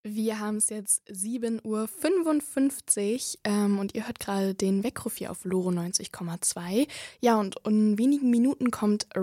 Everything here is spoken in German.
Wir haben es jetzt 7:55 Uhr und ihr hört gerade den Weckruf hier auf Loro 90,2. Ja, und in wenigen Minuten kommt